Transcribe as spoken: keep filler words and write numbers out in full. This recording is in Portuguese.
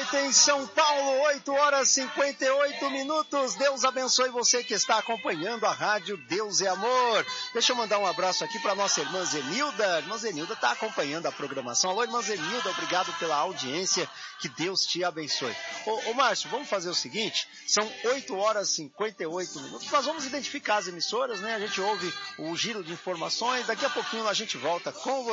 noite em São Paulo, oito horas e cinquenta e oito minutos. Deus abençoe você que está acompanhando a rádio Deus é Amor. Deixa eu mandar um abraço aqui para nossa irmã Zenilda. Irmã Zenilda está acompanhando a programação. Alô, irmã Zenilda, obrigado pela audiência. Que Deus te abençoe. Ô, ô Márcio, vamos fazer o seguinte, são oito horas e cinquenta e oito minutos. Nós vamos identificar as emissoras, né? A gente ouve o giro de informações. Daqui a pouquinho a gente volta com você.